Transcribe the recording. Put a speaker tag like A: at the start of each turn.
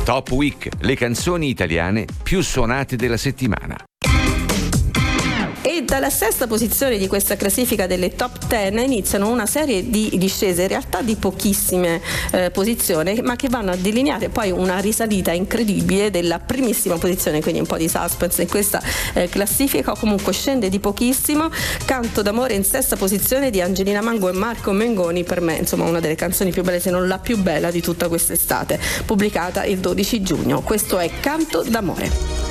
A: Top Week, le canzoni italiane più suonate della settimana.
B: E dalla sesta posizione di questa classifica delle top 10 iniziano una serie di discese, in realtà di pochissime posizioni, ma che vanno a delineare poi una risalita incredibile della primissima posizione, quindi un po' di suspense in questa classifica. Comunque scende di pochissimo Canto d'amore in sesta posizione di Angelina Mango e Marco Mengoni, per me insomma una delle canzoni più belle, se non la più bella di tutta quest'estate, pubblicata il 12 giugno. Questo è Canto d'amore.